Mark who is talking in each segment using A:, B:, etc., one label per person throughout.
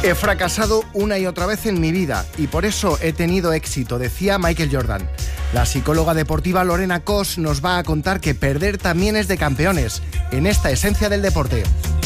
A: He fracasado una y otra vez en mi vida y por eso he tenido éxito, decía Michael Jordan. La psicóloga deportiva Lorena Cos nos va a contar que perder también es de campeones, en esta esencia del deporte.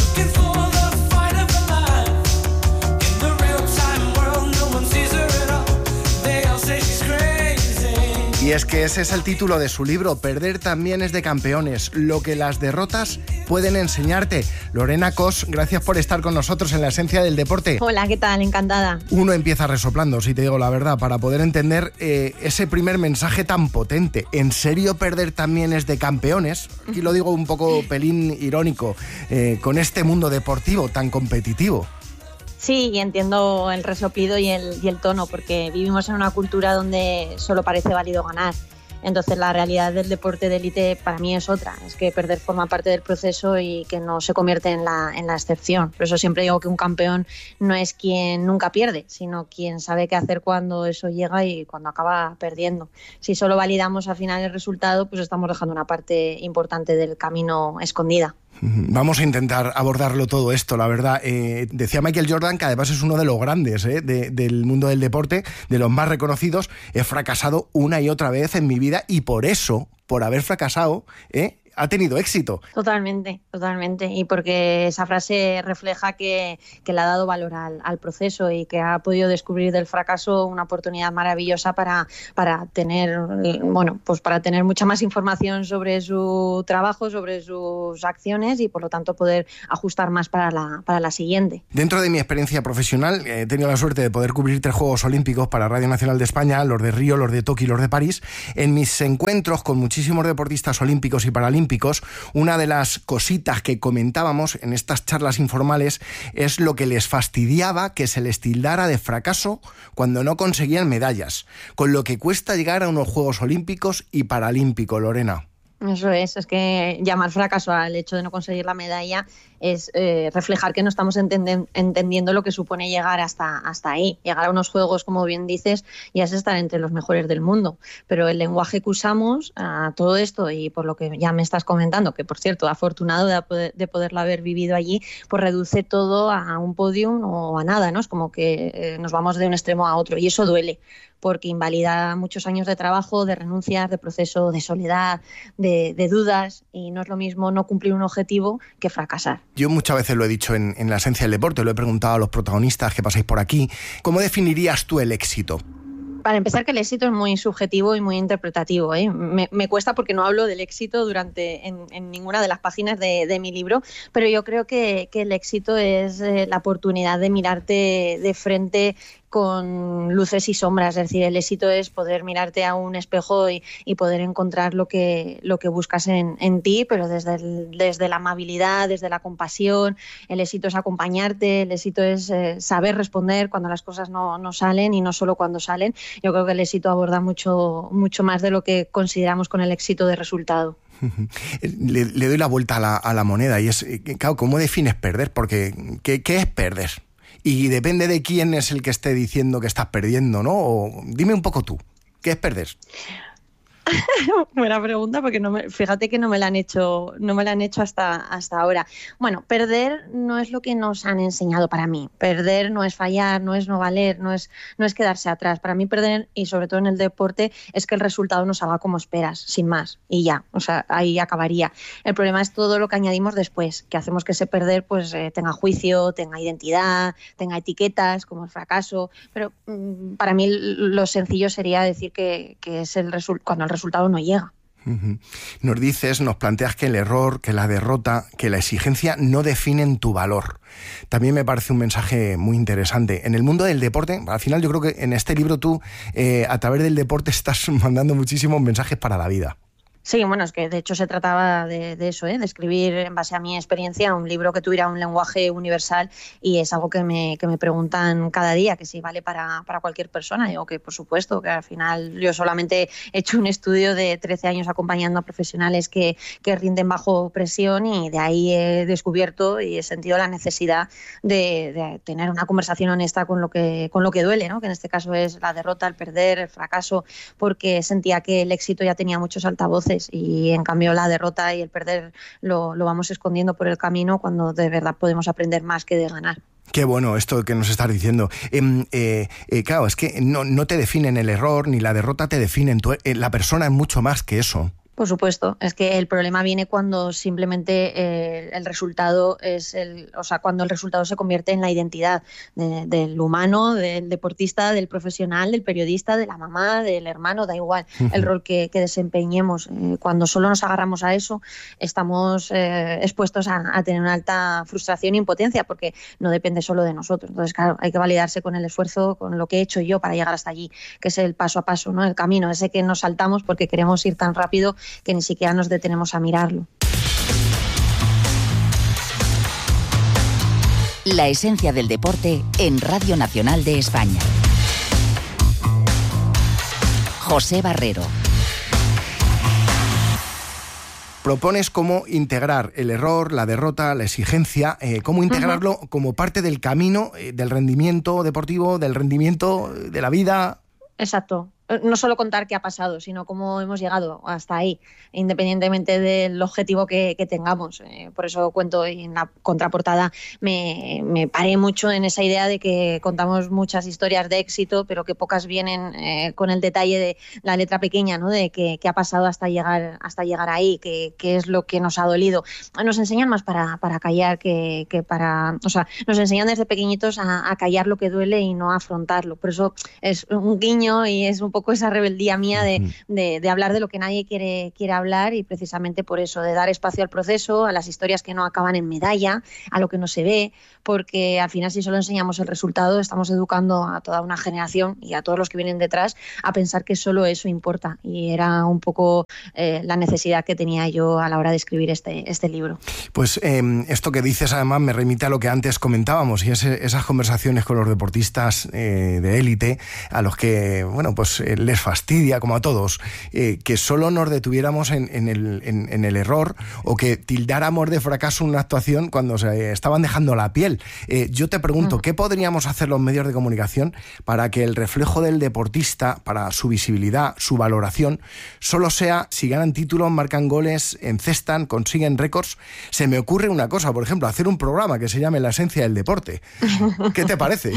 A: Y es que ese es el título de su libro, Perder también es de campeones, lo que las derrotas pueden enseñarte. Lorena Cos, gracias por estar con nosotros en la esencia del deporte.
B: Hola, ¿qué tal? Encantada.
A: Uno empieza resoplando, si te digo la verdad, para poder entender ese primer mensaje tan potente. ¿En serio perder también es de campeones? Aquí lo digo un poco pelín irónico, con este mundo deportivo tan competitivo.
B: Sí, y entiendo el resoplido y el tono, porque vivimos en una cultura donde solo parece válido ganar. Entonces la realidad del deporte de élite para mí es otra, es que perder forma parte del proceso y que no se convierte en la excepción. Por eso siempre digo que un campeón no es quien nunca pierde, sino quien sabe qué hacer cuando eso llega y cuando acaba perdiendo. Si solo validamos al final el resultado, pues estamos dejando una parte importante del camino escondida.
A: Vamos a intentar abordarlo todo esto, la verdad. Decía Michael Jordan que además es uno de los grandes del mundo del deporte, de los más reconocidos. He fracasado una y otra vez en mi vida y por eso, por haber fracasado, ha tenido éxito.
B: Totalmente. Y porque esa frase refleja que le ha dado valor al proceso y que ha podido descubrir del fracaso una oportunidad maravillosa para tener, pues para tener mucha más información sobre su trabajo, sobre sus acciones y por lo tanto poder ajustar más para la siguiente.
A: Dentro de mi experiencia profesional he tenido la suerte de poder cubrir 3 Juegos Olímpicos para Radio Nacional de España, los de Río, los de Tokio y los de París. En mis encuentros con muchísimos deportistas olímpicos y paralímpicos, una de las cositas que comentábamos en estas charlas informales es lo que les fastidiaba que se les tildara de fracaso cuando no conseguían medallas, con lo que cuesta llegar a unos Juegos Olímpicos y Paralímpicos, Lorena.
B: Eso es que llamar fracaso al hecho de no conseguir la medalla es reflejar que no estamos entendiendo lo que supone llegar hasta ahí. Llegar a unos juegos, como bien dices, ya es estar entre los mejores del mundo. Pero el lenguaje que usamos a todo esto, y por lo que ya me estás comentando, que por cierto, afortunado de poderlo haber vivido allí, pues reduce todo a un podium o a nada, ¿no? Es como que nos vamos de un extremo a otro y eso duele, porque invalida muchos años de trabajo, de renuncias, de proceso, de soledad, de dudas, y no es lo mismo no cumplir un objetivo que fracasar.
A: Yo muchas veces lo he dicho en la esencia del deporte, lo he preguntado a los protagonistas que pasáis por aquí. ¿Cómo definirías tú el éxito?
B: Para empezar, que el éxito es muy subjetivo y muy interpretativo, ¿eh? Me cuesta porque no hablo del éxito en ninguna de las páginas de mi libro, pero yo creo que el éxito es la oportunidad de mirarte de frente con luces y sombras. Es decir, el éxito es poder mirarte a un espejo y poder encontrar lo que buscas en ti, pero desde la amabilidad, desde la compasión. El éxito es acompañarte, el éxito es saber responder cuando las cosas no salen y no solo cuando salen. Yo creo que el éxito aborda mucho más de lo que consideramos con el éxito de resultado.
A: Le doy la vuelta a la moneda y es, claro, ¿cómo defines perder? Porque ¿qué es perder? Y depende de quién es el que esté diciendo que estás perdiendo, ¿no? O, dime un poco tú, ¿qué es perder?
B: Buena pregunta, porque fíjate que no me la han hecho hasta ahora. Bueno, perder no es lo que nos han enseñado para mí. Perder no es fallar, no es no valer, no es quedarse atrás. Para mí perder, y sobre todo en el deporte, es que el resultado no salga como esperas, sin más, y ya, o sea, ahí acabaría. El problema es todo lo que añadimos después, que hacemos que ese perder pues tenga juicio, tenga identidad, tenga etiquetas como el fracaso, pero para mí lo sencillo sería decir que es cuando el resultado no llega.
A: Nos planteas que el error, que la derrota, que la exigencia no definen tu valor. También me parece un mensaje muy interesante. En el mundo del deporte, al final yo creo que en este libro tú, a través del deporte, estás mandando muchísimos mensajes para la vida.
B: Sí, bueno, es que de hecho se trataba de eso, de escribir en base a mi experiencia un libro que tuviera un lenguaje universal, y es algo que me preguntan cada día, que si vale para cualquier persona. Digo que por supuesto, que al final yo solamente he hecho un estudio de 13 años acompañando a profesionales que rinden bajo presión, y de ahí he descubierto y he sentido la necesidad de tener una conversación honesta con lo que duele, ¿no? Que en este caso es la derrota, el perder, el fracaso, porque sentía que el éxito ya tenía muchos altavoces y en cambio la derrota y el perder lo vamos escondiendo por el camino, cuando de verdad podemos aprender más que de ganar.
A: Qué bueno esto que nos estás diciendo. Claro, es que no te definen el error ni la derrota te definen. La persona es mucho más que eso.
B: Por supuesto, es que el problema viene cuando simplemente el resultado cuando el resultado se convierte en la identidad del humano, del deportista, del profesional, del periodista, de la mamá, del hermano, da igual el rol que desempeñemos. Cuando solo nos agarramos a eso, estamos expuestos a tener una alta frustración e impotencia, porque no depende solo de nosotros. Entonces, claro, hay que validarse con el esfuerzo, con lo que he hecho yo para llegar hasta allí, que es el paso a paso, ¿no? El camino, ese que nos saltamos porque queremos ir tan rápido que ni siquiera nos detenemos a mirarlo.
C: La esencia del deporte en Radio Nacional de España. José Barrero.
A: Propones cómo integrar el error, la derrota, la exigencia, cómo integrarlo como parte del camino del rendimiento deportivo, del rendimiento de la vida.
B: Exacto. No solo contar qué ha pasado, sino cómo hemos llegado hasta ahí, independientemente del objetivo que tengamos. Por eso cuento, y en la contraportada me paré mucho en esa idea de que contamos muchas historias de éxito, pero que pocas vienen con el detalle de la letra pequeña, ¿no? De qué ha pasado hasta llegar ahí, qué es lo que nos ha dolido. Nos enseñan más para callar que para... O sea, nos enseñan desde pequeñitos a callar lo que duele y no a afrontarlo. Por eso es un guiño y es un poco esa rebeldía mía de hablar de lo que nadie quiere hablar, y precisamente por eso, de dar espacio al proceso, a las historias que no acaban en medalla, a lo que no se ve, porque al final si solo enseñamos el resultado estamos educando a toda una generación y a todos los que vienen detrás a pensar que solo eso importa, y era un poco la necesidad que tenía yo a la hora de escribir este libro.
A: Pues esto que dices además me remite a lo que antes comentábamos, y es esas conversaciones con los deportistas de élite a los que, bueno, pues les fastidia, como a todos, que solo nos detuviéramos en el error, o que tildáramos de fracaso una actuación cuando se estaban dejando la piel. Yo te pregunto, ¿qué podríamos hacer los medios de comunicación para que el reflejo del deportista, para su visibilidad, su valoración, solo sea si ganan títulos, marcan goles, encestan, consiguen récords? Se me ocurre una cosa, por ejemplo, hacer un programa que se llame La esencia del deporte. ¿Qué te parece?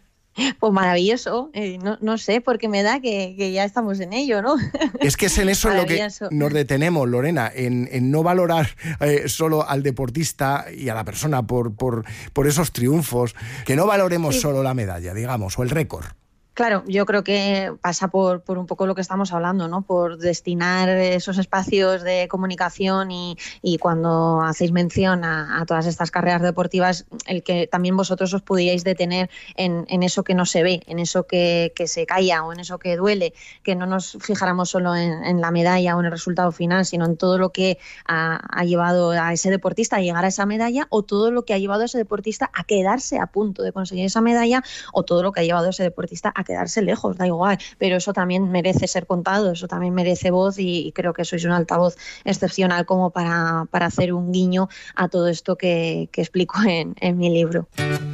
B: Pues maravilloso, no sé, porque me da que ya estamos en ello, ¿no?
A: Es que es en eso en lo que nos detenemos, Lorena, en no valorar solo al deportista y a la persona por esos triunfos, que no valoremos solo la medalla, digamos, o el récord.
B: Claro, yo creo que pasa por un poco lo que estamos hablando, ¿no? Por destinar esos espacios de comunicación y cuando hacéis mención a todas estas carreras deportivas, el que también vosotros os pudierais detener en eso que no se ve, en eso que se calla o en eso que duele, que no nos fijáramos solo en la medalla o en el resultado final, sino en todo lo que ha llevado a ese deportista a llegar a esa medalla, o todo lo que ha llevado a ese deportista a quedarse a punto de conseguir esa medalla, o todo lo que ha llevado a ese deportista a quedarse lejos, da igual, pero eso también merece ser contado, eso también merece voz, y creo que sois un altavoz excepcional como para hacer un guiño a todo esto que explico en mi libro.